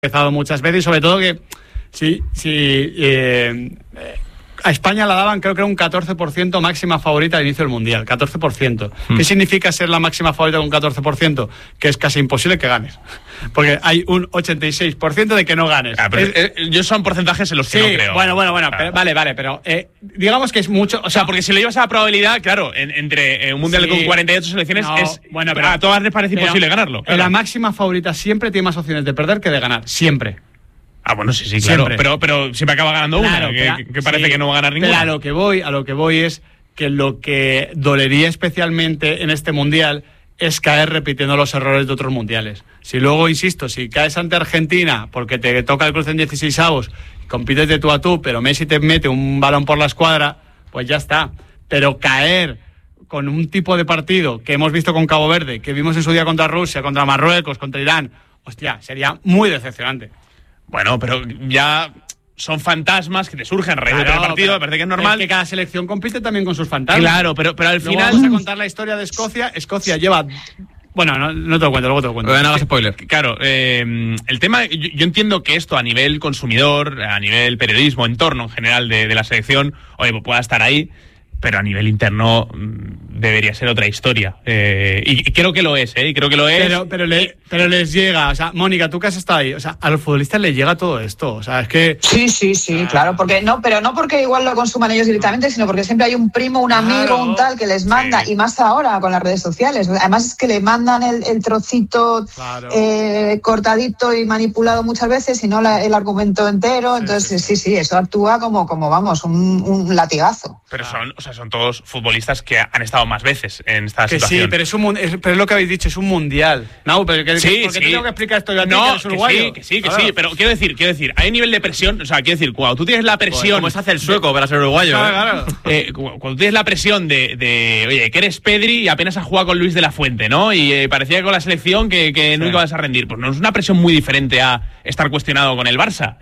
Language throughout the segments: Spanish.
empezado muchas veces y sobre todo que a España la daban, creo que era un 14% máxima favorita al inicio del Mundial, 14%. ¿Qué significa ser la máxima favorita con un 14%? Que es casi imposible que ganes, porque hay un 86% de que no ganes. Yo son porcentajes en los que no creo. Bueno, pero, vale, pero digamos que es mucho, o sea, porque si lo llevas a la probabilidad, claro, entre un Mundial con 48 selecciones pero a todas les parece imposible ganarlo. Claro. La máxima favorita siempre tiene más opciones de perder que de ganar, siempre. Bueno, sí, claro. Pero siempre acaba ganando una, que parece que no va a ganar ninguna. Pero a lo que voy es que lo que dolería especialmente en este Mundial es caer repitiendo los errores de otros mundiales. Si luego, insisto, si caes ante Argentina porque te toca el cruce en 16avos, compites de tú a tú, pero Messi te mete un balón por la escuadra, pues ya está. Pero caer con un tipo de partido que hemos visto con Cabo Verde, que vimos en su día contra Rusia, contra Marruecos, contra Irán, hostia, sería muy decepcionante. Bueno, pero ya son fantasmas que te surgen a raíz del partido, me parece que es normal. Es que cada selección compite también con sus fantasmas. Claro, pero al final... Vamos a contar la historia de Escocia. Escocia lleva... Bueno, no te lo cuento, luego te lo cuento. No hagas spoiler. Claro, el tema... Yo entiendo que esto a nivel consumidor, a nivel periodismo, entorno en general de la selección, oye, pueda estar ahí, pero a nivel interno debería ser otra historia. Y creo que lo es, y creo que lo es. Pero les llega, o sea, Mónica, tú que has estado ahí, o sea, a los futbolistas les llega todo esto, o sea, es que... Sí, claro, pero no porque igual lo consuman ellos directamente, sino porque siempre hay un primo, un amigo, un tal que les manda, y más ahora con las redes sociales. Además es que le mandan el trocito cortadito y manipulado muchas veces y no el argumento entero, entonces sí, eso actúa como vamos, un latigazo. Pero son todos futbolistas que han estado más veces en esta situación. Sí, pero es lo que habéis dicho, es un mundial. No, pero ¿por qué tengo que explicar esto yo a ti, que eres uruguayo? Que sí, pero quiero decir, hay nivel de presión, o sea, quiero decir, cuando tú tienes la presión... ¿Cómo se hace el sueco para ser uruguayo? Claro. Cuando tú tienes la presión de oye, que eres Pedri y apenas has jugado con Luis de la Fuente, ¿no? Y parecía que con la selección que no ibas a rendir. Pues no es una presión muy diferente a estar cuestionado con el Barça.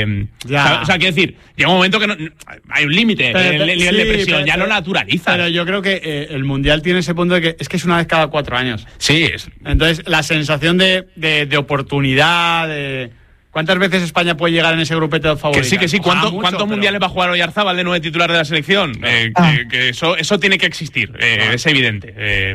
O sea, quiero decir, llega un momento que hay un límite en el nivel de presión, ya lo naturaliza. Pero yo creo que el Mundial tiene ese punto de que es una vez cada 4 años. Sí. Entonces, la sensación de oportunidad, ¿cuántas veces España puede llegar en ese grupete de favoritos? Que sí. ¿Cuántos mundiales va a jugar Oyarzabal de 9 titular de la selección? Que eso tiene que existir, es evidente.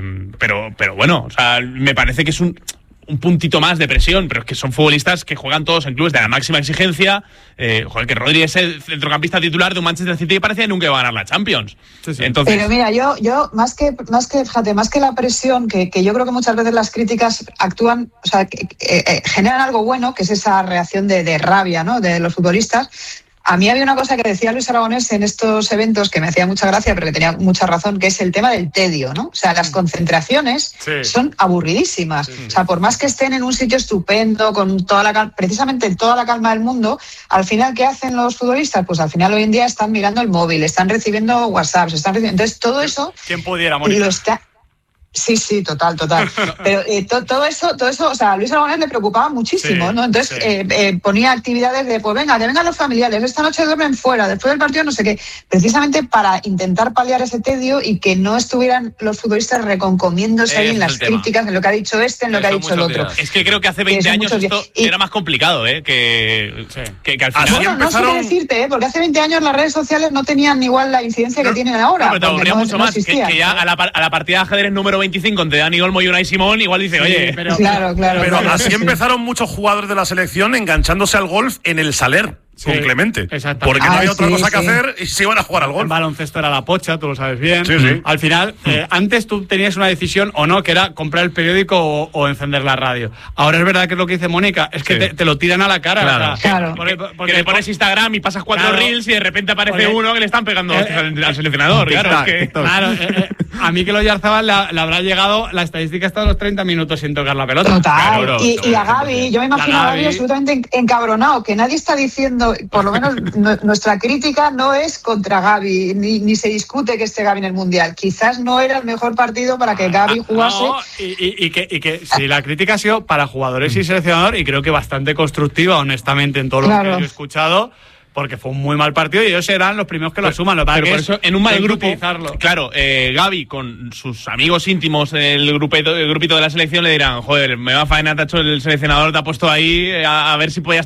Pero bueno, o sea, me parece que es un puntito más de presión, pero es que son futbolistas que juegan todos en clubes de la máxima exigencia. Que Rodri es el centrocampista titular de un Manchester City que parecía que nunca iba a ganar la Champions. Sí. Entonces... Pero mira, yo más que la presión, que yo creo que muchas veces las críticas actúan, o sea, generan algo bueno, que es esa reacción de rabia, ¿no?, de los futbolistas. A mí había una cosa que decía Luis Aragonés en estos eventos que me hacía mucha gracia, pero que tenía mucha razón, que es el tema del tedio, ¿no? O sea, las concentraciones son aburridísimas. O sea, por más que estén en un sitio estupendo, con precisamente toda la calma del mundo, al final, ¿qué hacen los futbolistas? Pues al final hoy en día están mirando el móvil, están recibiendo WhatsApps, entonces todo eso... ¿Quién pudiera morir? Sí, total. Pero todo eso, o sea, a Luis Aragonés le preocupaba muchísimo, ¿no? Entonces ponía actividades de, pues venga, que vengan los familiares, esta noche duermen fuera, después del partido no sé qué, precisamente para intentar paliar ese tedio y que no estuvieran los futbolistas reconcomiéndose ahí en las críticas, en lo que ha dicho en lo que ha dicho el otro. Es que creo que hace 20 años esto era más complicado, que al final... Bueno, no sé qué decirte, porque hace 20 años las redes sociales no tenían igual la incidencia que tienen ahora. Pero te aburría mucho más, que ya a la partida de ajedrez número 25 entre Dani Olmo y Unai Simón igual dice, oye... Claro. Pero así empezaron muchos jugadores de la selección enganchándose al golf en el Saler. Con Clemente. Porque no había otra cosa que hacer y se iban a jugar al golf. El baloncesto era la pocha, tú lo sabes bien. Sí. Al final, antes tú tenías una decisión o no, que era comprar el periódico o encender la radio. Ahora es verdad que es lo que dice Mónica, es que te lo tiran a la cara. Claro. Porque le pones Instagram y pasas 4 reels y de repente aparece uno que le están pegando al seleccionador. Claro, a mí que lo Oyarzabal le habrá llegado la estadística hasta los 30 minutos sin tocar la pelota. Total. Y a Gavi, yo me imagino a Gavi absolutamente encabronado, que nadie está diciendo, por lo menos nuestra crítica no es contra Gavi, ni se discute que esté Gavi en el Mundial. Quizás no era el mejor partido para que Gavi jugase. No, y que sí, la crítica ha sido para jugadores y seleccionador, y creo que bastante constructiva, honestamente, en todo lo que yo he escuchado. porque fue un muy mal partido y ellos serán los primeros que lo asuman. Pero por eso, en un mal grupo, claro, Gavi con sus amigos íntimos, el grupito de la selección, le dirán, joder, me va a faenar, te ha hecho el seleccionador, te ha puesto ahí a ver si podías